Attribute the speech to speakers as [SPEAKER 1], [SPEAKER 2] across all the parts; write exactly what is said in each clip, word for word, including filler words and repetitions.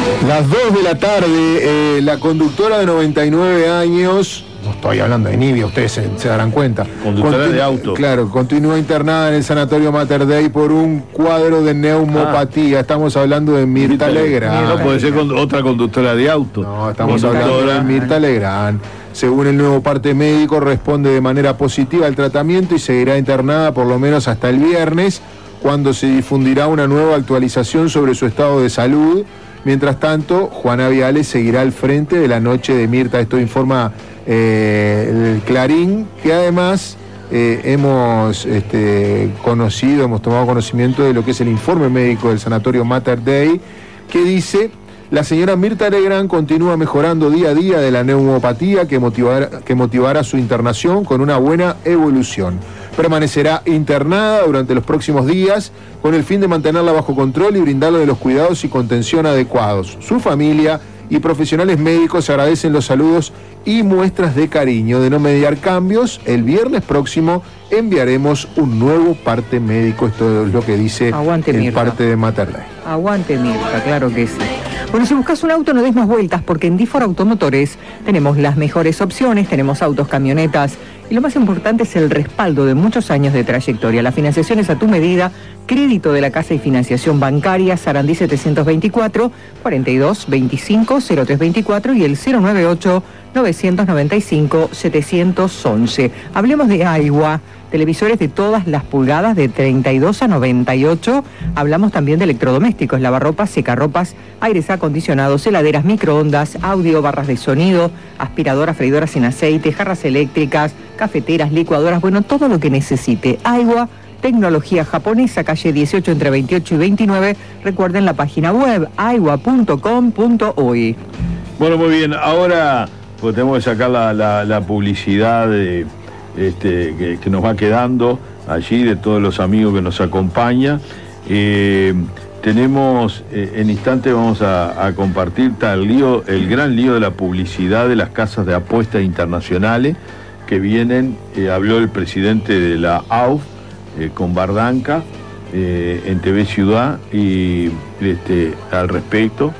[SPEAKER 1] Las dos de la tarde, eh, la conductora de noventa y nueve años, no estoy hablando de Nibia, ustedes se, se darán cuenta.
[SPEAKER 2] Conductora
[SPEAKER 1] Continu-
[SPEAKER 2] de auto.
[SPEAKER 1] Claro, continúa internada en el Sanatorio Mater Dei por un cuadro de neumopatía. Ah. Estamos hablando de Mirta, Mirta Legrand.
[SPEAKER 2] No puede ser con, otra conductora de auto.
[SPEAKER 1] No, estamos hablando de Mirta Legrand. Según el nuevo parte médico, responde de manera positiva al tratamiento y seguirá internada por lo menos hasta el viernes, cuando se difundirá una nueva actualización sobre su estado de salud. Mientras tanto, Juana Viale seguirá al frente de la noche de Mirta. Esto informa eh, el Clarín, que además eh, hemos este, conocido, hemos tomado conocimiento de lo que es el informe médico del Sanatorio Mater Dei, que dice: la señora Mirta Legrand continúa mejorando día a día de la neumopatía que motivará, que motivará su internación con una buena evolución. Permanecerá internada durante los próximos días con el fin de mantenerla bajo control y brindarle los cuidados y contención adecuados. Su familia y profesionales médicos agradecen los saludos y muestras de cariño. De no mediar cambios, el viernes próximo enviaremos un nuevo parte médico. Esto es lo que dice
[SPEAKER 3] Aguante,
[SPEAKER 1] el
[SPEAKER 3] Mirta.
[SPEAKER 1] parte de Mater Dei.
[SPEAKER 3] Aguante, Mirta, claro que sí. Bueno, si buscas un auto, no des más vueltas, porque en Difor Automotores tenemos las mejores opciones, tenemos autos, camionetas, y lo más importante es el respaldo de muchos años de trayectoria. La financiación es a tu medida, crédito de la casa y financiación bancaria, Sarandí setecientos veinticuatro, cuarenta y dos veinticinco cero tres veinticuatro y el cero noventa y ocho novecientos noventa y cinco setecientos once. Hablemos de Aiwa, televisores de todas las pulgadas de treinta y dos a noventa y ocho. Hablamos también de electrodomésticos, lavarropas, secarropas, aires acondicionados, heladeras, microondas, audio, barras de sonido, aspiradoras, freidoras sin aceite, jarras eléctricas, cafeteras, licuadoras, bueno, todo lo que necesite. Aiwa, tecnología japonesa, calle dieciocho entre veintiocho y veintinueve. Recuerden la página web aiwa punto com punto uy.
[SPEAKER 2] Bueno, muy bien. Ahora pues tenemos que sacar la, la, la publicidad de, este, que, que nos va quedando allí, de todos los amigos que nos acompañan. Eh, tenemos, eh, en instante vamos a, a compartir tal lío, el gran lío de la publicidad de las casas de apuestas internacionales que vienen. Eh, habló el presidente de la A U F eh, con Bardanca eh, en T V Ciudad y este, al respecto,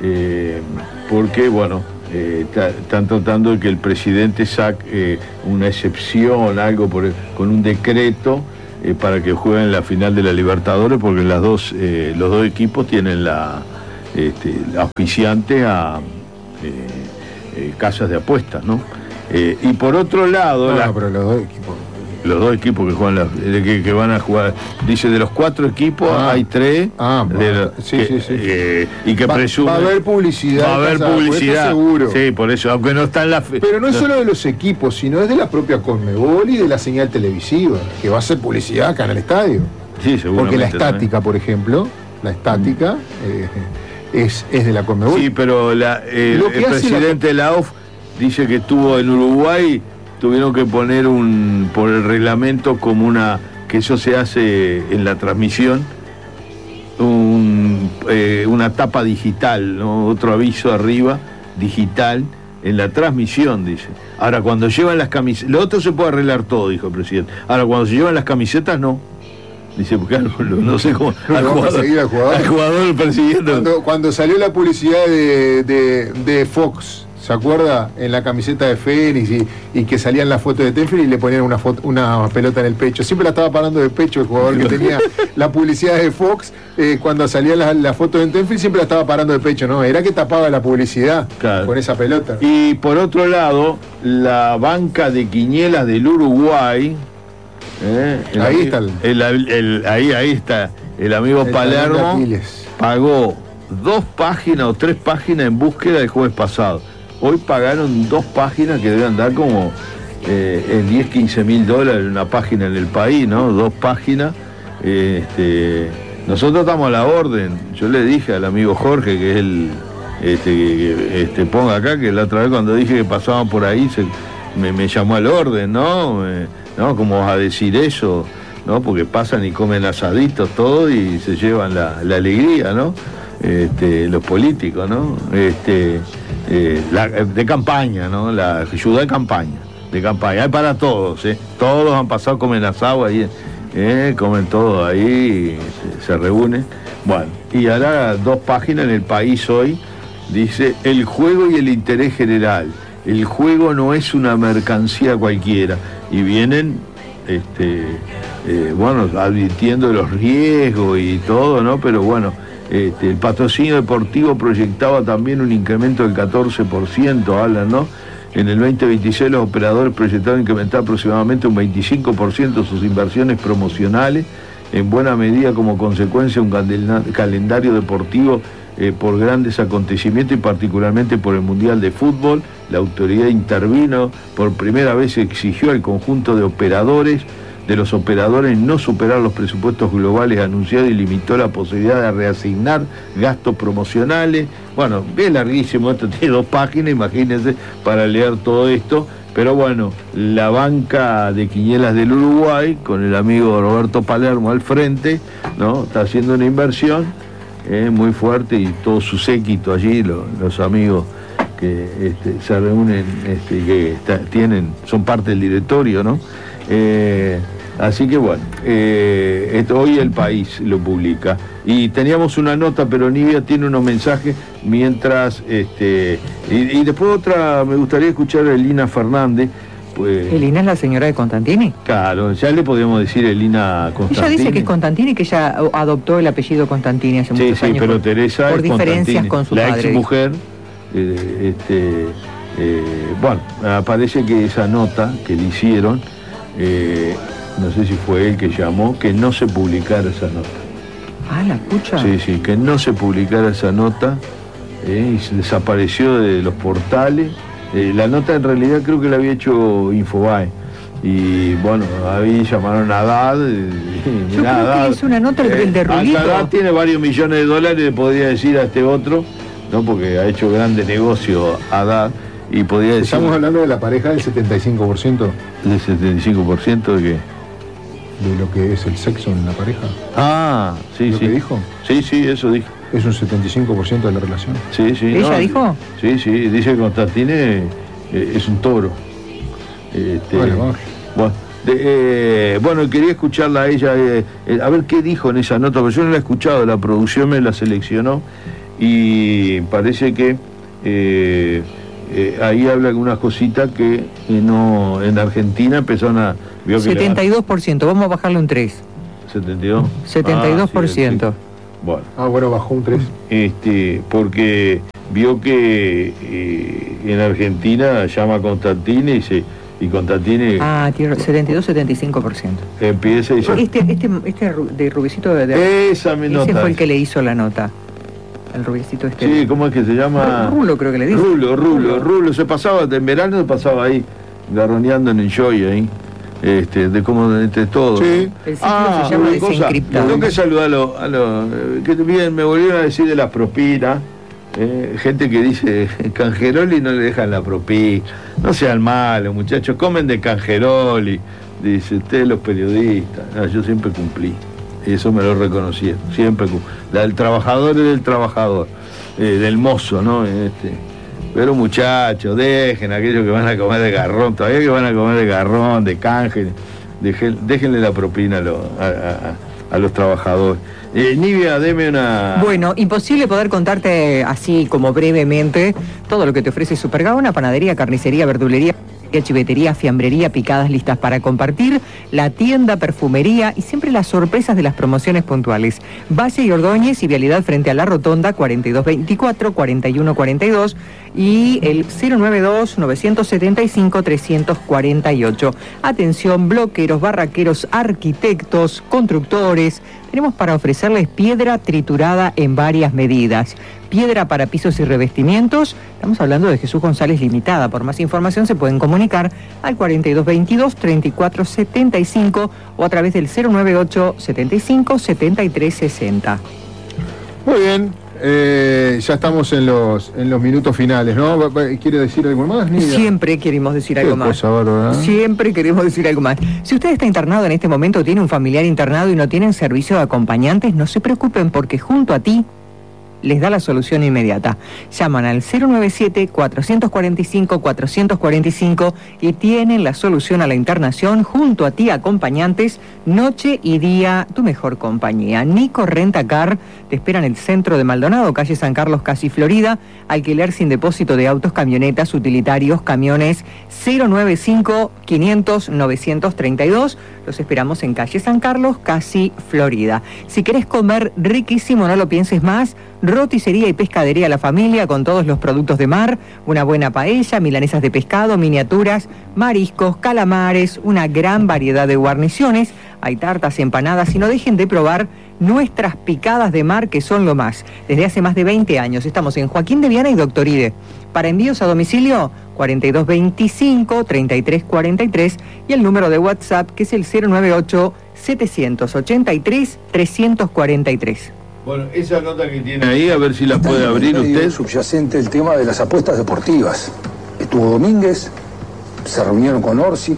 [SPEAKER 2] eh, porque bueno, eh, están tratando de que el presidente saque eh, una excepción, algo por, con un decreto eh, para que jueguen la final de la Libertadores, porque las dos, eh, los dos equipos tienen la, este, la auspiciante a eh, eh, casas de apuestas, ¿no? Eh, y por otro lado,
[SPEAKER 1] No,
[SPEAKER 2] la,
[SPEAKER 1] no, pero los dos equipos.
[SPEAKER 2] los dos equipos que juegan la, que, que van a jugar, dice, de los cuatro equipos
[SPEAKER 1] Ah.
[SPEAKER 2] hay tres
[SPEAKER 1] Ah,
[SPEAKER 2] de
[SPEAKER 1] bueno.
[SPEAKER 2] los-
[SPEAKER 1] Sí,
[SPEAKER 2] que,
[SPEAKER 1] sí, sí.
[SPEAKER 2] eh, y que
[SPEAKER 1] Va,
[SPEAKER 2] presumen
[SPEAKER 1] va a haber publicidad.
[SPEAKER 2] va a haber
[SPEAKER 1] casa de apuestas,
[SPEAKER 2] publicidad,
[SPEAKER 1] seguro.
[SPEAKER 2] sí, por eso, aunque no está en la fe-
[SPEAKER 1] Pero no es
[SPEAKER 2] no-
[SPEAKER 1] solo de los equipos, sino es de la propia Conmebol y de la señal televisiva, que va a hacer publicidad acá en el estadio.
[SPEAKER 2] sí, seguramente
[SPEAKER 1] Porque la
[SPEAKER 2] también.
[SPEAKER 1] estática, por ejemplo, la estática eh, es, es de la Conmebol.
[SPEAKER 2] Sí, pero la, eh,
[SPEAKER 1] Lo que
[SPEAKER 2] el
[SPEAKER 1] hace
[SPEAKER 2] presidente de la O F dice que estuvo en Uruguay, tuvieron que poner un por el reglamento como una, que eso se hace en la transmisión, un, eh, una tapa digital, ¿no? Otro aviso arriba, digital, en la transmisión, dice. Ahora, cuando llevan las camisetas, lo otro se puede arreglar todo, dijo el presidente. Ahora, cuando se llevan las camisetas, no. Dice, porque no, no sé cómo.
[SPEAKER 1] No,
[SPEAKER 2] al,
[SPEAKER 1] lo vamos a
[SPEAKER 2] jugador,
[SPEAKER 1] seguir al jugador.
[SPEAKER 2] al jugador persiguiendo.
[SPEAKER 1] Cuando, cuando salió la publicidad de, de, de Fox, ¿se acuerda? En la camiseta de Fénix y, y que salían las fotos de Tenfield y le ponían una, foto, una pelota en el pecho. Siempre la estaba parando de pecho el jugador que tenía la publicidad de Fox. Eh, cuando salían las la fotos de Tenfield siempre la estaba parando de pecho, ¿no? Era que tapaba la publicidad
[SPEAKER 2] Claro.
[SPEAKER 1] con esa pelota.
[SPEAKER 2] Y por otro lado, la banca de quinielas del Uruguay. ¿eh? El
[SPEAKER 1] Ahí
[SPEAKER 2] ami-
[SPEAKER 1] está el-
[SPEAKER 2] el- el- ahí, ahí está. El amigo
[SPEAKER 1] El talón de
[SPEAKER 2] Palermo
[SPEAKER 1] Aquiles.
[SPEAKER 2] pagó dos páginas o tres páginas en búsqueda el jueves pasado. Hoy pagaron dos páginas que deben dar como eh, en diez, quince mil dólares una página en el país, ¿no? Dos páginas. Eh, este, nosotros estamos a la orden. Yo le dije al amigo Jorge, que es el este, que, que, este, ponga acá, que la otra vez cuando dije que pasaban por ahí se, me, me llamó al orden, ¿no? Eh, ¿no? ¿Cómo vas a decir eso? ¿No? Porque pasan y comen asaditos todo y se llevan la, la alegría, ¿no? Este, los políticos, ¿no? Este, eh, la, de campaña, ¿no? La ayuda de campaña, de campaña, hay para todos, ¿eh? Todos han pasado, comen asado ahí, ¿eh? Comen todo ahí, se, se reúnen. Bueno, y ahora dos páginas en el país hoy, dice, el juego y el interés general. El juego no es una mercancía cualquiera. Y vienen, este, eh, bueno, advirtiendo de los riesgos y todo, ¿no? Pero bueno, este, el patrocinio deportivo proyectaba también un incremento del catorce por ciento, hablan, ¿no? En el veinte veintiséis los operadores proyectaron incrementar aproximadamente un veinticinco por ciento sus inversiones promocionales, en buena medida como consecuencia de un calendario deportivo eh, por grandes acontecimientos y particularmente por el Mundial de Fútbol. La autoridad intervino, por primera vez exigió al conjunto de operadores, de los operadores no superar los presupuestos globales anunciados y limitó la posibilidad de reasignar gastos promocionales. Bueno, es larguísimo, esto tiene dos páginas, imagínense, para leer todo esto. Pero bueno, la banca de quinielas del Uruguay, con el amigo Roberto Palermo al frente, ¿no? Está haciendo una inversión eh, muy fuerte y todo su séquito allí, lo, los amigos que este, se reúnen, este, que está, tienen, son parte del directorio, ¿no? Eh, así que bueno, eh, esto, hoy El País lo publica. Y teníamos una nota, pero Nivia tiene unos mensajes mientras... Este, y, y después otra, me gustaría escuchar a Elina Fernández. Pues,
[SPEAKER 3] ¿Elina es la señora de Constantini?
[SPEAKER 2] Claro, ya le podríamos decir Elina Constantini.
[SPEAKER 3] Ella dice que es Constantini, que ella adoptó el apellido Constantini hace
[SPEAKER 2] sí,
[SPEAKER 3] muchos
[SPEAKER 2] sí,
[SPEAKER 3] años.
[SPEAKER 2] Sí, pero
[SPEAKER 3] por,
[SPEAKER 2] Teresa
[SPEAKER 3] por
[SPEAKER 2] es
[SPEAKER 3] diferencias
[SPEAKER 2] Constantini,
[SPEAKER 3] con su
[SPEAKER 2] la
[SPEAKER 3] padre.
[SPEAKER 2] La ex mujer, eh, este, eh, bueno, parece que esa nota que le hicieron, eh, no sé si fue él que llamó, que no se publicara esa nota.
[SPEAKER 3] Ah, la escucha.
[SPEAKER 2] Sí, sí, que no se publicara esa nota, eh, y se desapareció de los portales. Eh, la nota en realidad creo que la había hecho Infobae. Y bueno, ahí llamaron a Haddad.
[SPEAKER 3] Y, Yo creo Haddad, que es una nota eh, el de Rulito.
[SPEAKER 2] Haddad tiene varios millones de dólares, le podría decir a este otro, ¿no? Porque ha hecho grandes negocios Haddad. Y podría decir.
[SPEAKER 1] Estamos hablando de la pareja del setenta y cinco por ciento.
[SPEAKER 2] ¿Del setenta y cinco por ciento de qué?
[SPEAKER 1] De lo que es el sexo en la pareja.
[SPEAKER 2] Ah, sí,
[SPEAKER 1] ¿Lo
[SPEAKER 2] sí.
[SPEAKER 1] que dijo?
[SPEAKER 2] Sí, sí, eso dijo.
[SPEAKER 1] Es un setenta y cinco por ciento de la relación.
[SPEAKER 2] Sí, sí.
[SPEAKER 3] ¿Ella
[SPEAKER 2] no,
[SPEAKER 3] dijo?
[SPEAKER 2] Sí, sí, dice que Constantine eh, es un toro. Este,
[SPEAKER 1] vale, vamos.
[SPEAKER 2] Bueno, de, eh, bueno, quería escucharla a ella, eh, eh, a ver qué dijo en esa nota, porque yo no la he escuchado, la producción me la seleccionó y parece que eh, eh, ahí habla algunas cositas que eh, no en Argentina empezaron a... Vio que
[SPEAKER 3] setenta y dos por ciento, vamos a bajarlo en tres.
[SPEAKER 2] ¿setenta y dos?
[SPEAKER 3] setenta y dos por ciento.
[SPEAKER 2] Ah, sí, bueno.
[SPEAKER 1] Ah, bueno, bajó un tres.
[SPEAKER 2] Este, porque vio que eh, en Argentina llama a Constantine y se... Y Constantine...
[SPEAKER 3] Ah, setenta y dos, setenta y cinco por ciento.
[SPEAKER 2] Empieza y dice...
[SPEAKER 3] Este, este, este de Rubicito de... de
[SPEAKER 2] esa mi
[SPEAKER 3] ese
[SPEAKER 2] nota.
[SPEAKER 3] fue el que le hizo la nota. El Rubicito este.
[SPEAKER 2] Sí, ¿cómo es que se llama?
[SPEAKER 3] Rulo creo que le dice.
[SPEAKER 2] Rulo, Rulo, Rulo. Se pasaba, en verano se pasaba ahí, garroneando en Enjoy ahí. Este, de cómo entre todo.
[SPEAKER 1] Sí.
[SPEAKER 3] El sitio
[SPEAKER 2] ah,
[SPEAKER 3] se llama
[SPEAKER 2] una cosa,
[SPEAKER 3] Desencriptado.
[SPEAKER 2] tengo que saludar a los... A lo, que bien, me volvieron a decir de las propinas. Eh, gente que dice Cangeroli no le dejan la propina. No sean malos, muchachos, comen de Cangeroli. Dice, ustedes los periodistas. No, yo siempre cumplí. Eso me lo reconocieron. Siempre cumplí. La del trabajador es del trabajador, eh, del mozo, ¿no? Este, pero muchachos, dejen aquellos que van a comer de garrón, todavía que van a comer de garrón, de canje, dejen, déjenle la propina a, lo, a, a, a los trabajadores. Eh, Nivia, deme una...
[SPEAKER 3] Bueno, imposible poder contarte así como brevemente todo lo que te ofrece Superga, panadería, carnicería, verdulería, chivetería, fiambrería, picadas listas para compartir, la tienda, perfumería y siempre las sorpresas de las promociones puntuales. Valle y Ordóñez y vialidad frente a la Rotonda, cuarenta y dos veinticuatro, cuarenta y uno cuarenta y dos y el cero nueve dos, nueve siete cinco, tres cuatro ocho. Atención, bloqueros, barraqueros, arquitectos, constructores. Tenemos para ofrecerles piedra triturada en varias medidas. Piedra para pisos y revestimientos. Estamos hablando de Jesús González Limitada. Por más información se pueden comunicar al cuarenta y dos veintidós, treinta y cuatro setenta y cinco o a través del cero nueve ocho, setenta y cinco, setenta y tres sesenta.
[SPEAKER 1] Muy bien. Eh, ya estamos en los en los minutos finales, ¿no? ¿Quiere decir algo más, Nidia?
[SPEAKER 3] Siempre queremos decir algo más.
[SPEAKER 1] Cosa bárbara, ¿eh?
[SPEAKER 3] Siempre queremos decir algo más. Si usted está internado en este momento, tiene un familiar internado y no tienen servicio de acompañantes, no se preocupen porque junto a ti les da la solución inmediata. Llaman al cero nueve siete, cuatro cuatro cinco, cuatro cuatro cinco y tienen la solución a la internación junto a ti, acompañantes, noche y día, tu mejor compañía. Nico Rentacar te espera en el centro de Maldonado, calle San Carlos, casi Florida. Alquiler sin depósito de autos, camionetas, utilitarios, camiones. Cero nueve cinco, quinientos, novecientos treinta y dos. Los esperamos en calle San Carlos, casi Florida. Si querés comer riquísimo, no lo pienses más. Roticería y pescadería La Familia, con todos los productos de mar, una buena paella, milanesas de pescado, miniaturas, mariscos, calamares, una gran variedad de guarniciones. Hay tartas, empanadas, y no dejen de probar nuestras picadas de mar, que son lo más. Desde hace más de veinte años estamos en Joaquín de Viana y Doctor Ide. Para envíos a domicilio, cuarenta y dos veinticinco, treinta y tres cuarenta y tres, y el número de WhatsApp, que es el cero nueve ocho, setecientos ochenta y tres, trescientos cuarenta y tres.
[SPEAKER 2] Bueno, esa nota que tiene ahí, a ver si la puede abrir usted.
[SPEAKER 4] Subyacente el tema de las apuestas deportivas. Estuvo Domínguez, se reunieron con Orsi.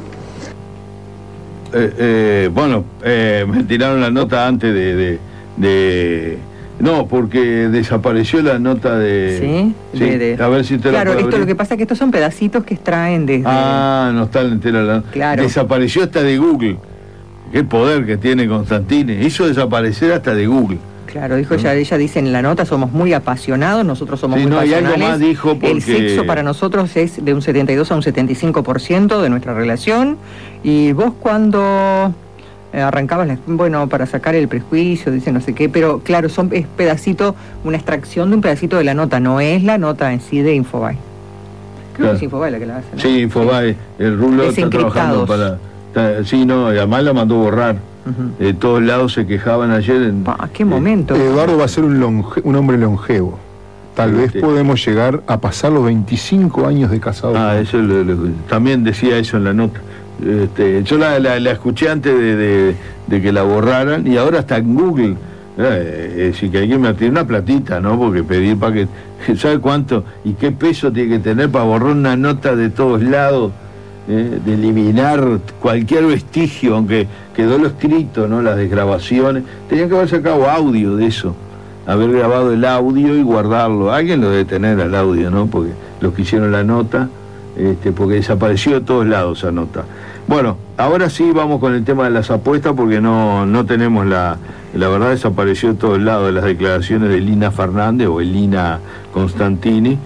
[SPEAKER 2] Eh, eh, bueno, eh, me tiraron la nota antes de, de, de... No, porque desapareció la nota de...
[SPEAKER 3] ¿Sí?
[SPEAKER 2] Sí,
[SPEAKER 3] de, de...
[SPEAKER 2] a ver si te la
[SPEAKER 3] Claro,
[SPEAKER 2] puede
[SPEAKER 3] esto
[SPEAKER 2] abrir.
[SPEAKER 3] lo que pasa es que estos son pedacitos que extraen desde...
[SPEAKER 2] Ah, no está entera la nota.
[SPEAKER 3] Claro.
[SPEAKER 2] Desapareció hasta de Google. Qué poder que tiene Constantini. Hizo desaparecer hasta de Google.
[SPEAKER 3] Claro, dijo ella, ella dice en la nota, somos muy apasionados, nosotros somos
[SPEAKER 2] Sí,
[SPEAKER 3] muy
[SPEAKER 2] no, y
[SPEAKER 3] pasionales.
[SPEAKER 2] algo más dijo porque...
[SPEAKER 3] El sexo para nosotros es de un setenta y dos a un setenta y cinco por ciento de nuestra relación. Y vos cuando eh, arrancabas, la, bueno, para sacar el prejuicio, dice no sé qué, pero claro, son, es pedacito, una extracción de un pedacito de la nota, no es la nota en sí de Infobae. Creo
[SPEAKER 2] Claro.
[SPEAKER 3] que es Infobae la que la hace, ¿no?
[SPEAKER 2] Sí, Infobae, el Rulo está trabajando para... Está, sí, no, y además la mandó borrar. Uh-huh. De todos lados se quejaban ayer. En,
[SPEAKER 3] ¿A qué momento?
[SPEAKER 1] Eh, Eduardo va a ser un, longe, un hombre longevo. Tal vez
[SPEAKER 2] sí.
[SPEAKER 1] podemos llegar a pasar los veinticinco años de casado.
[SPEAKER 2] Ah, eso lo, lo, también decía eso en la nota. Este, yo la, la, la escuché antes de, de, de que la borraran y ahora está en Google. Eh, es decir, que hay que meter una platita, ¿no? Porque pedir para que... ¿Sabe cuánto? ¿Y qué peso tiene que tener para borrar una nota de todos lados? Eh, de eliminar cualquier vestigio, aunque quedó lo escrito, ¿no? Las desgrabaciones. Tenían que haber sacado audio de eso. Haber grabado el audio y guardarlo. Alguien lo debe tener al audio, ¿no? Porque los que hicieron la nota, este, porque desapareció de todos lados esa nota. Bueno, ahora sí vamos con el tema de las apuestas, porque no, no tenemos la... La verdad desapareció de todos lados de las declaraciones de Lina Fernández o Elina Constantini,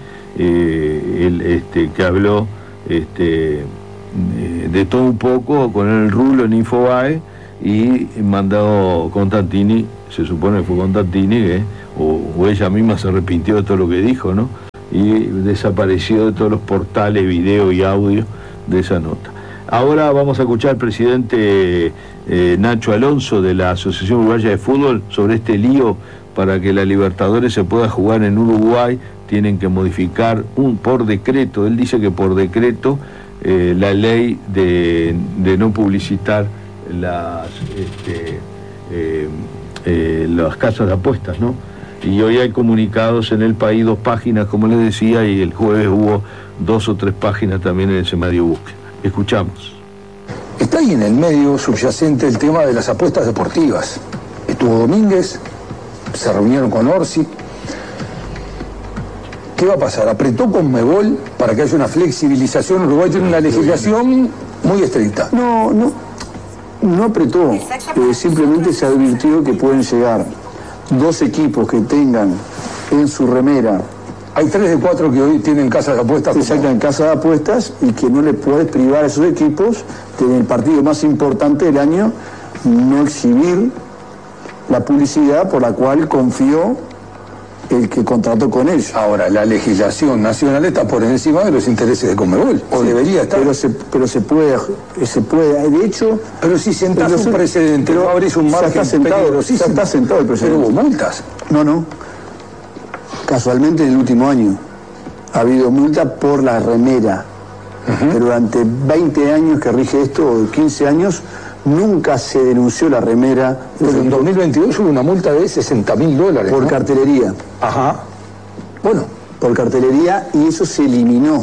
[SPEAKER 2] eh, el, este, que habló este, de todo un poco con el Rulo en Infobae y mandado Constantini, se supone que fue Constantini, eh, o, o ella misma se arrepintió de todo lo que dijo, ¿no? Y desapareció de todos los portales, video y audio de esa nota. Ahora vamos a escuchar al presidente eh, Nacho Alonso de la Asociación Uruguaya de Fútbol sobre este lío para que la Libertadores se pueda jugar en Uruguay. Tienen que modificar un por decreto. Él dice que por decreto eh, la ley de, de no publicitar las, este, eh, eh, las casas de apuestas, ¿no? Y hoy hay comunicados en El País, dos páginas, como les decía, y el jueves hubo dos o tres páginas también en ese medio búsqueda. Escuchamos.
[SPEAKER 4] Está ahí en el medio subyacente el tema de las apuestas deportivas. Estuvo Domínguez, se reunieron con Orsi. ¿Qué va a pasar? Apretó Conmebol para que haya una flexibilización. Uruguay tiene una legislación muy estricta.
[SPEAKER 5] No, no, no apretó. Eh, simplemente se advirtió que pueden llegar dos equipos que tengan en su remera.
[SPEAKER 4] Hay tres de cuatro que hoy tienen casas de apuestas.
[SPEAKER 5] Que sacan casa de apuestas y que no le puedes privar a esos equipos de, en el partido más importante del año, no exhibir la publicidad por la cual confió el que contrató con ellos.
[SPEAKER 4] Ahora, la legislación nacional está por encima de los intereses de Conmebol, o
[SPEAKER 5] sí,
[SPEAKER 4] debería estar.
[SPEAKER 5] Pero se, pero se puede, se puede, de hecho...
[SPEAKER 4] Pero si sentás un precedente,
[SPEAKER 5] pero
[SPEAKER 4] no abrís un margen
[SPEAKER 5] ya está sentado, ya está sentado el precedente.
[SPEAKER 4] Pero hubo multas.
[SPEAKER 5] No, no. Casualmente en el último año ha habido multa por la remera. Uh-huh. Pero durante veinte años que rige esto, o quince años, nunca se denunció la remera.
[SPEAKER 4] Pero en dos mil veintidós hubo una multa de sesenta mil dólares.
[SPEAKER 5] Por
[SPEAKER 4] ¿no?
[SPEAKER 5] cartelería.
[SPEAKER 4] Ajá.
[SPEAKER 5] Bueno, por cartelería, y eso se eliminó.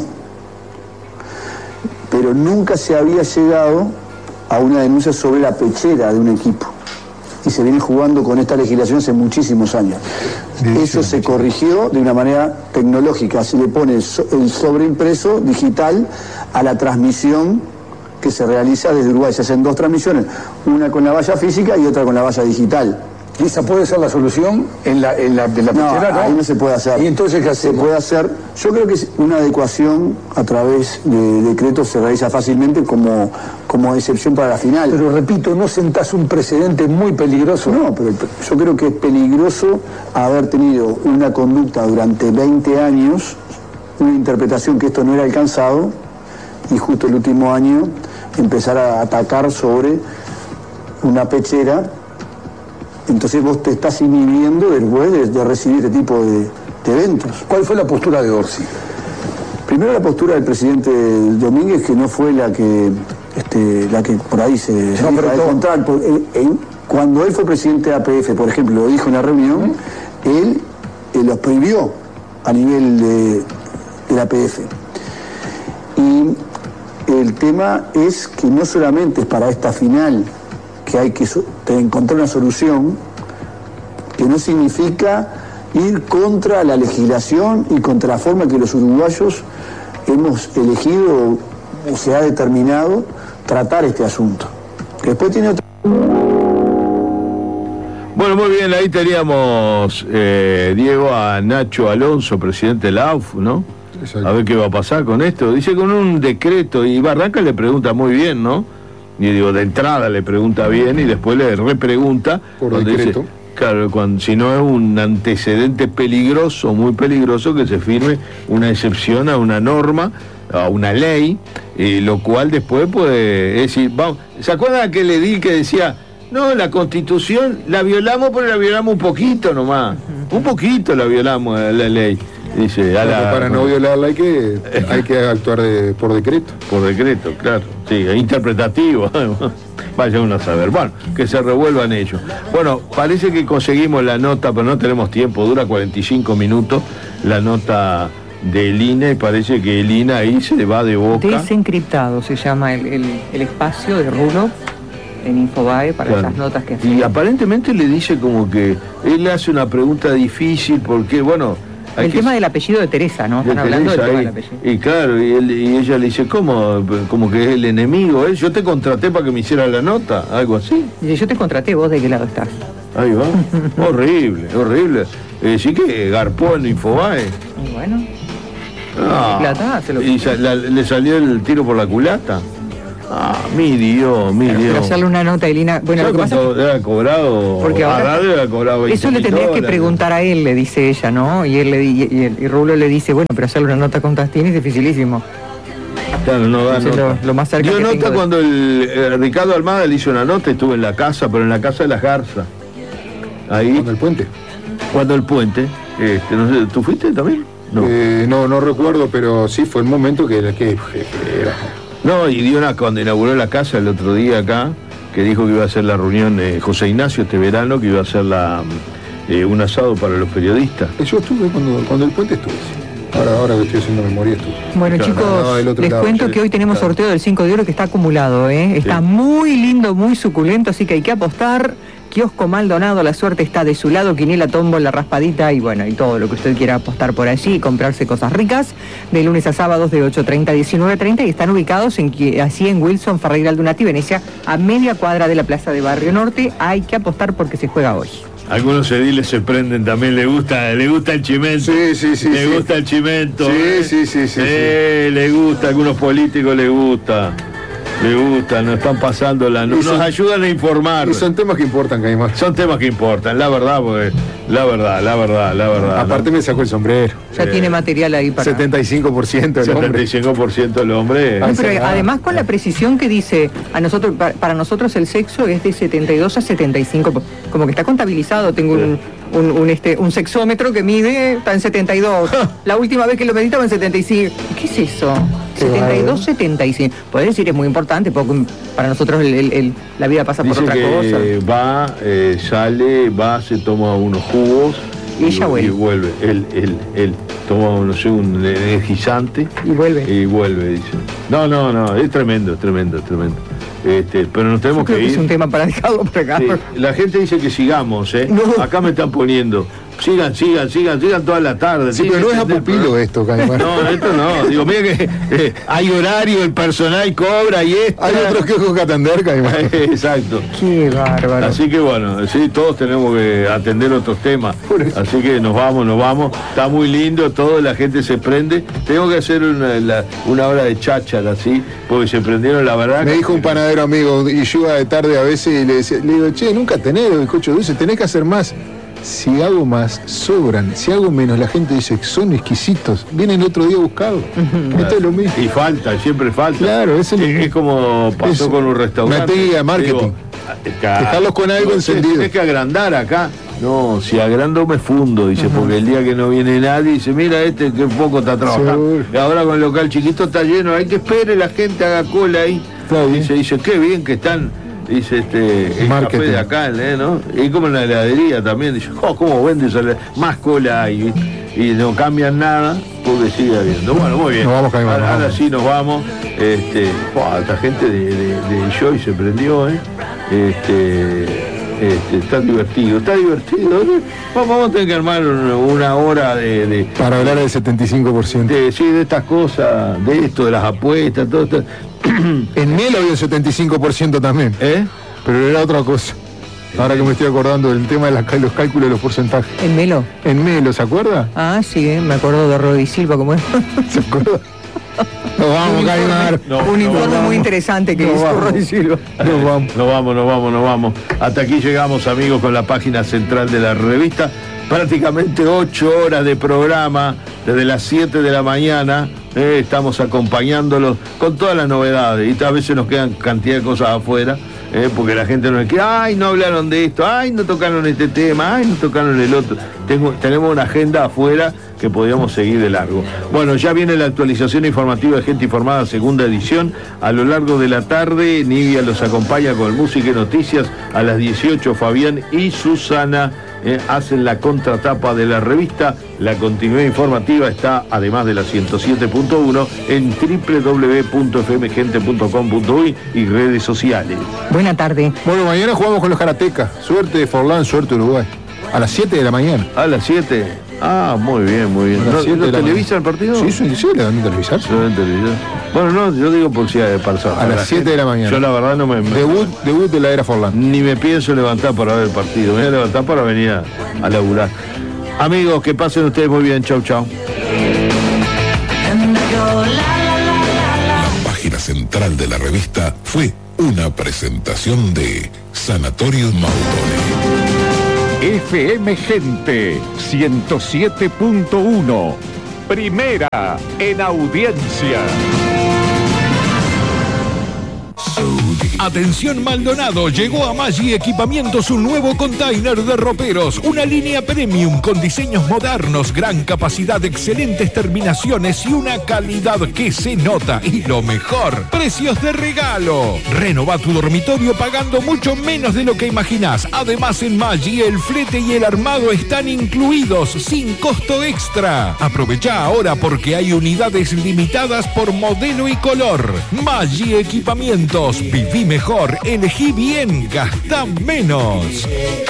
[SPEAKER 5] Pero nunca se había llegado a una denuncia sobre la pechera de un equipo. Y se viene jugando con esta legislación hace muchísimos años. Eso se corrigió de una manera tecnológica, se le pone el sobreimpreso digital a la transmisión que se realiza desde Uruguay. Se hacen dos transmisiones, una con la valla física y otra con la valla digital.
[SPEAKER 4] ¿Y esa puede ser la solución en la, en la, en la
[SPEAKER 5] no,
[SPEAKER 4] pechera, no?
[SPEAKER 5] Ahí no se puede hacer.
[SPEAKER 4] ¿Y entonces qué hacemos?
[SPEAKER 5] Se puede hacer, yo creo que una adecuación a través de decretos se realiza fácilmente como, como excepción para la final.
[SPEAKER 4] Pero repito, ¿no sentás un precedente muy peligroso?
[SPEAKER 5] No, pero yo creo que es peligroso haber tenido una conducta durante veinte años, una interpretación que esto no era alcanzado, y justo el último año empezar a atacar sobre una pechera. Entonces vos te estás inhibiendo después de, de recibir este tipo de, de eventos.
[SPEAKER 4] ¿Cuál fue la postura de Orsi?
[SPEAKER 5] Primero la postura del presidente Domínguez, que no fue la que este, la que por ahí se...
[SPEAKER 4] se no, pero
[SPEAKER 5] al contrario, por, eh, eh, cuando él fue presidente de A P F, por ejemplo, lo dijo en la reunión, ¿Mm? él eh, los prohibió a nivel de, de la A P F. Y el tema es que no solamente es para esta final que hay que so- encontrar una solución, que no significa ir contra la legislación y contra la forma que los uruguayos hemos elegido o se ha determinado tratar este asunto. Que después tiene otro...
[SPEAKER 2] Bueno, muy bien, ahí teníamos, eh, Diego, a Nacho Alonso, presidente de la A U F, ¿no? Exacto. A ver qué va a pasar con esto. Dice con un decreto, y Barranca le pregunta muy bien, ¿no? Y digo, de entrada le pregunta bien y después le repregunta.
[SPEAKER 1] Por decreto.
[SPEAKER 2] Dice, claro, cuando, si no es un antecedente peligroso, muy peligroso, que se firme una excepción a una norma, a una ley, eh, lo cual después puede decir, vamos, ¿se acuerdan que le di que decía, no, la Constitución la violamos, pero la violamos un poquito nomás, un poquito la violamos la, la ley? Dice, a la,
[SPEAKER 1] para no violarla hay que hay que actuar de, por decreto.
[SPEAKER 2] Por decreto, claro. Sí, interpretativo. Vaya uno a saber. Bueno, que se revuelvan ellos. Bueno, parece que conseguimos la nota, pero no tenemos tiempo, dura cuarenta y cinco minutos, la nota del I N E, y parece que el I N E ahí se va de boca.
[SPEAKER 3] Desencriptado se llama el, el, el espacio de Rulo en Infobae para
[SPEAKER 2] claro.
[SPEAKER 3] esas notas que hace.
[SPEAKER 2] Y aparentemente le dice como que él hace una pregunta difícil porque, bueno...
[SPEAKER 3] El tema que... del apellido de Teresa, ¿no? Están
[SPEAKER 2] de
[SPEAKER 3] hablando
[SPEAKER 2] Teresa,
[SPEAKER 3] del tema
[SPEAKER 2] ahí.
[SPEAKER 3] del apellido.
[SPEAKER 2] Y claro, y, él, y ella le dice, ¿cómo? Como que es el enemigo, ¿eh? Yo te contraté para que me hiciera la nota, algo así.
[SPEAKER 3] Dice, yo te contraté, ¿vos de qué lado estás?
[SPEAKER 2] Ahí va. Horrible, horrible. Eh, sí que garpó en Infobae.
[SPEAKER 3] Y bueno.
[SPEAKER 2] Ah,
[SPEAKER 3] plata, se lo
[SPEAKER 2] y sa- la, le salió el tiro por la culata. Ah, mi Dios, mi
[SPEAKER 3] Pero,
[SPEAKER 2] Dios.
[SPEAKER 3] pero hacerle una nota de Lina. Bueno, lo que pasa
[SPEAKER 2] ¿Cuánto era cobrado?
[SPEAKER 3] Porque ahora-
[SPEAKER 2] a radio era cobrado veinte
[SPEAKER 3] eso le
[SPEAKER 2] mil
[SPEAKER 3] tendrías que
[SPEAKER 2] dólares.
[SPEAKER 3] preguntar a él, le dice ella, ¿no? Y él le di- y, y, y Rulo le dice, bueno, pero hacerle una nota con Tastini es dificilísimo.
[SPEAKER 2] Claro, no da
[SPEAKER 3] Eso es
[SPEAKER 2] nota.
[SPEAKER 3] lo- lo más cerca
[SPEAKER 2] Dio
[SPEAKER 3] que
[SPEAKER 2] nota
[SPEAKER 3] tengo de-
[SPEAKER 2] cuando el, eh, Ricardo Almada le hizo una nota, estuve en la casa, pero en la casa de las Garzas. Ahí,
[SPEAKER 1] Cuando el puente.
[SPEAKER 2] cuando el puente, este, no sé, ¿tú fuiste también? No.
[SPEAKER 1] Eh, no, no recuerdo, pero sí fue el momento que, que, que era.
[SPEAKER 2] No, y dio una, cuando inauguró la casa el otro día acá, que dijo que iba a hacer la reunión eh, José Ignacio este verano, que iba a hacer la, eh, un asado para los periodistas.
[SPEAKER 1] Yo estuve cuando, cuando el puente estuve, sí. Ahora, ahora que estoy haciendo memoria estuve.
[SPEAKER 3] Bueno,
[SPEAKER 2] Claro,
[SPEAKER 3] chicos,
[SPEAKER 1] no, del otro
[SPEAKER 3] les
[SPEAKER 1] lado,
[SPEAKER 3] cuento
[SPEAKER 1] sí,
[SPEAKER 3] que hoy tenemos
[SPEAKER 1] claro.
[SPEAKER 3] sorteo del cinco de oro que está acumulado, ¿eh? Está
[SPEAKER 2] Sí.
[SPEAKER 3] muy lindo, muy suculento, así que hay que apostar. Kiosco Maldonado, la suerte está de su lado, quiniela, tombo, la raspadita y bueno, y todo lo que usted quiera apostar por allí y comprarse cosas ricas, de lunes a sábados de ocho treinta a diecinueve treinta y están ubicados en, qui- así en Wilson, Ferreira Aldunati, Venecia, a media cuadra de la Plaza de Barrio Norte. Hay que apostar porque se juega hoy.
[SPEAKER 2] Algunos ediles se prenden también, le gusta, le gusta el chimento.
[SPEAKER 1] Sí, sí, sí,
[SPEAKER 2] Le
[SPEAKER 1] sí.
[SPEAKER 2] gusta el chimento.
[SPEAKER 1] Sí,
[SPEAKER 2] ¿eh?
[SPEAKER 1] sí, sí, sí,
[SPEAKER 2] Eh, le gusta, a algunos políticos le gusta. Le gusta, nos están pasando la... Nos,
[SPEAKER 1] Y son-
[SPEAKER 2] nos ayudan a informar.
[SPEAKER 1] Y son temas que importan, Caimán.
[SPEAKER 2] Son temas que importan, la verdad, porque... La verdad, la verdad, la verdad.
[SPEAKER 1] Aparte
[SPEAKER 2] ¿no?
[SPEAKER 1] me sacó el sombrero.
[SPEAKER 3] Ya
[SPEAKER 2] Sí.
[SPEAKER 3] tiene material ahí para...
[SPEAKER 1] setenta y cinco por ciento del
[SPEAKER 2] setenta
[SPEAKER 1] hombre.
[SPEAKER 2] y cinco por ciento del hombre...
[SPEAKER 3] No,
[SPEAKER 1] Ay,
[SPEAKER 3] pero
[SPEAKER 1] cerrado.
[SPEAKER 3] además con la precisión que dice, a nosotros para, para nosotros el sexo es de setenta y dos a setenta y cinco, como que está contabilizado, tengo un, un, un, este, un sexómetro que mide, está en setenta y dos, la última vez que lo medí estaba en setenta y cinco, ¿qué es eso?
[SPEAKER 1] Qué
[SPEAKER 3] setenta y dos,
[SPEAKER 1] bárbaro.
[SPEAKER 3] setenta y cinco, podés decir es muy importante, porque para nosotros el- el- el- la vida pasa por
[SPEAKER 2] Dice
[SPEAKER 3] otra
[SPEAKER 2] que
[SPEAKER 3] cosa.
[SPEAKER 2] va, eh, sale, va, se toma unos jugos
[SPEAKER 3] Y ella vuelve.
[SPEAKER 2] y vuelve. Él, él, él toma, no sé, un energizante
[SPEAKER 3] Y vuelve.
[SPEAKER 2] y vuelve, dice. No, no, no, es tremendo, es tremendo, es tremendo. Este, pero nos tenemos
[SPEAKER 3] Creo
[SPEAKER 2] que
[SPEAKER 3] que
[SPEAKER 2] ir.
[SPEAKER 3] es un tema para dejarlo por acá.
[SPEAKER 2] Sí, la gente dice que sigamos, ¿eh?
[SPEAKER 3] No.
[SPEAKER 2] Acá me están poniendo. Sigan, sigan, sigan, sigan toda la tarde.
[SPEAKER 1] Sí,
[SPEAKER 2] Tienen
[SPEAKER 1] pero no
[SPEAKER 2] que
[SPEAKER 1] es a
[SPEAKER 2] entender,
[SPEAKER 1] pupilo
[SPEAKER 2] pero-
[SPEAKER 1] esto, Caimán.
[SPEAKER 2] No, esto no. Digo, mira que eh, hay horario, el personal cobra y esto.
[SPEAKER 1] Hay otros que que atender, Caimán.
[SPEAKER 2] Exacto.
[SPEAKER 3] Qué bárbaro.
[SPEAKER 2] Así que bueno, sí, todos tenemos que atender otros temas. Así que nos vamos, nos vamos. Está muy lindo todo, la gente se prende. Tengo que hacer una, la- una hora de cháchara, así, porque se prendieron, la verdad.
[SPEAKER 1] Me
[SPEAKER 2] que-
[SPEAKER 1] dijo un panadero amigo, y yo iba de tarde a veces y le decía, le digo, che, nunca tenés bizcocho dulce, tenés que hacer más. Si hago más, sobran. Si hago menos, la gente dice, son exquisitos. Vienen otro día a buscarlo. Esto es lo mismo.
[SPEAKER 2] Y falta, siempre falta.
[SPEAKER 1] Claro, eso es lo
[SPEAKER 2] es,
[SPEAKER 1] mismo.
[SPEAKER 2] es como pasó
[SPEAKER 1] Eso.
[SPEAKER 2] con un restaurante.
[SPEAKER 1] Una técnica de marketing.
[SPEAKER 2] Digo, acá-
[SPEAKER 1] Dejarlos con algo
[SPEAKER 2] no,
[SPEAKER 1] encendido.
[SPEAKER 2] Tienes que agrandar acá. No, si agrando me fundo, dice, porque el día que no viene nadie, dice, mira este que poco está trabajando.
[SPEAKER 1] Seguro.
[SPEAKER 2] Y ahora con el local chiquito está lleno, hay que espere la gente haga cola ahí.
[SPEAKER 1] Está bien.
[SPEAKER 2] Dice, dice, qué bien que están, dice este, el
[SPEAKER 1] Marketing.
[SPEAKER 2] café de acá, ¿eh? ¿no? Y como en la heladería también, dice, oh, ¿cómo vende esa helade-? Más cola hay, ¿viste? Y no cambian nada porque sigue habiendo. Bueno, muy bien.
[SPEAKER 1] Nos vamos, Caimán,
[SPEAKER 2] Ahora,
[SPEAKER 1] nos
[SPEAKER 2] ahora
[SPEAKER 1] vamos.
[SPEAKER 2] sí nos vamos. Este, wow, esta gente de, de, de Joy se prendió, ¿eh? Este, este, está divertido, está divertido. ¿eh? Vamos, vamos a tener que armar una, una hora de, de,
[SPEAKER 1] Para hablar del setenta y cinco por ciento.
[SPEAKER 2] de, sí, de estas cosas, de esto, de las apuestas, todo esto.
[SPEAKER 1] En Melo había un setenta y cinco por ciento también,
[SPEAKER 2] ¿Eh?
[SPEAKER 1] pero era otra cosa. Ahora que me estoy acordando del tema de la- los cálculos de los porcentajes.
[SPEAKER 3] ¿En Melo?
[SPEAKER 1] En Melo, ¿se acuerda?
[SPEAKER 3] Ah, sí, eh, me acuerdo de Rodi Silva como es.
[SPEAKER 1] ¿Se acuerda? Nos vamos, Caimán.
[SPEAKER 2] No,
[SPEAKER 3] un
[SPEAKER 2] no,
[SPEAKER 3] informe
[SPEAKER 2] no,
[SPEAKER 3] muy
[SPEAKER 2] no.
[SPEAKER 3] interesante que
[SPEAKER 1] No,
[SPEAKER 3] hizo
[SPEAKER 1] vamos.
[SPEAKER 3] Rodi Silva.
[SPEAKER 1] Nos vamos.
[SPEAKER 2] Nos vamos, nos vamos, nos vamos. Hasta aquí llegamos, amigos, con la página central de la revista. Prácticamente ocho horas de programa, desde las siete de la mañana. eh, estamos acompañándolos con todas las novedades. Y a veces nos quedan cantidad de cosas afuera, eh, porque la gente nos dice, ay, no hablaron de esto, ay, no tocaron este tema, ay, no tocaron el otro. Tengo, tenemos una agenda afuera que podríamos seguir de largo. Bueno, ya viene la actualización informativa de Gente Informada, segunda edición. A lo largo de la tarde, Nidia los acompaña con música y noticias. A las dieciocho, Fabián y Susana eh, hacen la contratapa de la revista. La continuidad informativa está, además de la ciento siete punto uno, en doble u doble u doble u punto f m gente punto com punto u y y redes sociales.
[SPEAKER 3] Buena tarde.
[SPEAKER 1] Bueno, mañana jugamos con los karatecas. Suerte Forlán, suerte Uruguay. A las siete de la mañana.
[SPEAKER 2] A las siete. Ah, muy bien, muy bien.
[SPEAKER 1] A las
[SPEAKER 2] ¿No,
[SPEAKER 1] siete
[SPEAKER 2] ¿no
[SPEAKER 1] de la
[SPEAKER 2] televisa
[SPEAKER 1] mañana.
[SPEAKER 2] el partido?
[SPEAKER 1] Sí, sí, sí, le dan a televisar. sí.
[SPEAKER 2] Se ve en televisión. Bueno, no, yo digo por si hay personas.
[SPEAKER 1] A las siete de la mañana.
[SPEAKER 2] Yo la verdad no me... me-
[SPEAKER 1] Debut, debut de la era Forlán.
[SPEAKER 2] Ni me pienso levantar para ver el partido. Me voy a levantar para venir a, a laburar. Amigos, que pasen ustedes muy bien. Chau, chau.
[SPEAKER 6] La página central de la revista fue una presentación de Sanatorium Mautone.
[SPEAKER 7] F M Gente ciento siete punto uno. Primera en audiencia.
[SPEAKER 6] Atención Maldonado, llegó a Maggi Equipamientos un nuevo container de roperos, una línea premium con diseños modernos, gran capacidad, excelentes terminaciones y una calidad que se nota. Y lo mejor, precios de regalo. Renova tu dormitorio pagando mucho menos de lo que imaginás. Además en Maggi el flete y el armado están incluidos sin costo extra. Aprovecha ahora porque hay unidades limitadas por modelo y color. Maggi Equipamientos, viví mejor, elegí bien, gastá menos.